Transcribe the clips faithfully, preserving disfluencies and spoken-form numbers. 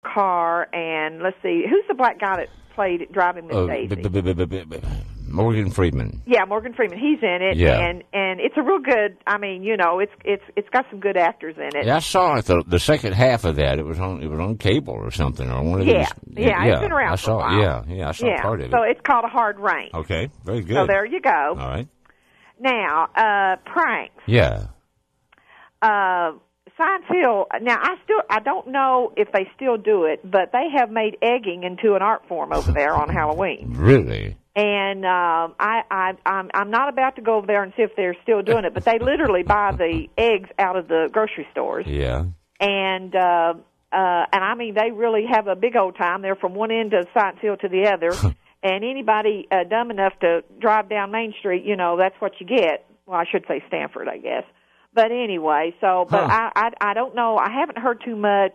car, and let's see, who's the black guy that played driving Miss Uh, Daisy? b- b- b- b- b- b- Morgan Freeman. Yeah, Morgan Freeman. He's in it, Yeah. and and it's a real good. I mean, you know, it's it's it's got some good actors in it. Yeah, I saw it. The, the second half of that, it was on it was on cable or something, or one of Yeah, these. yeah, it's been around I for saw a it. while. Yeah, yeah, I saw yeah, part of so it. it's called A Hard Rain. Okay, very good. So there you go. All right. Now, uh, pranks. Yeah. Uh, Science Hill. Now, I still I don't know if they still do it, but they have made egging into an art form over there on Halloween. Really? And um, I, I, I'm, I'm not about to go over there and see if they're still doing it, but they literally buy the eggs out of the grocery stores. Yeah. And uh, uh, and I mean, they really have a big old time. They're from one end of Science Hill to the other. And anybody uh, dumb enough to drive down Main Street, you know, that's what you get. Well, I should say Stanford, I guess. But anyway, so but Huh. I, I I don't know. I haven't heard too much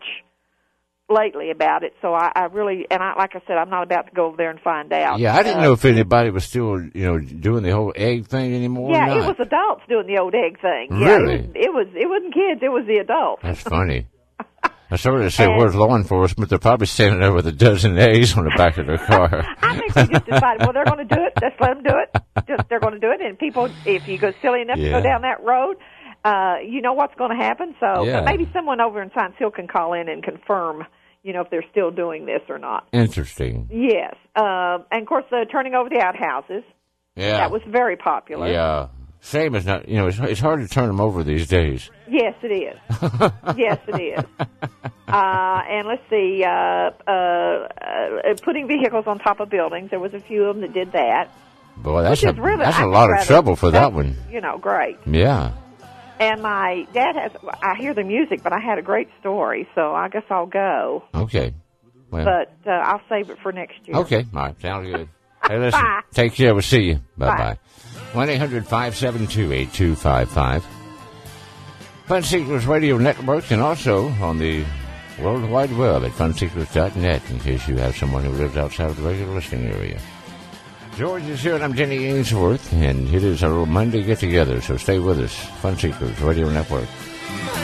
lately about it, so I, I really and I like I said, I'm not about to go over there and find out. Yeah, I didn't Uh, know if anybody was still, you know, doing the whole egg thing anymore. Yeah, or not. it was adults doing the old egg thing. Yeah, Really? it was, it was. It wasn't kids. It was the adults. That's funny. I started to say, And- where's law enforcement? They're probably standing there with a dozen eggs on the back of their car. I think they just decided, well, they're going to do it. Just let them do it. Just they're going to do it. And people, if you go silly enough Yeah. to go down that road, uh, you know what's going to happen. So Yeah. but maybe someone over in Science Hill can call in and confirm, you know, if they're still doing this or not. Interesting. Yes. Uh, and of course, the turning over the outhouses. Yeah. That was very popular. Yeah. Shame is not, you know, it's, it's hard to turn them over these days. Yes, it is. Yes, it is. Uh, and let's see, uh, uh, uh, putting vehicles on top of buildings. There was a few of them that did that. Boy, that's Which a, is really, that's I a would lot of rather- trouble for that that's, one. You know, great. Yeah. And my dad has, I hear the music, but I had a great story, so I guess I'll go. Okay. Well, But uh, I'll save it for next year. okay. All right. Sounds good. Hey, listen. Bye. Take care. We'll see you. Bye. Bye-bye. one eight hundred five seven two eight two five five. Fun Seekers Radio Network, and also on the World Wide Web at fun seekers dot net in case you have someone who lives outside of the regular listening area. George is here, and I'm Jenny Ainsworth, and it is our little Monday get-together, so stay with us. Fun Seekers Radio Network.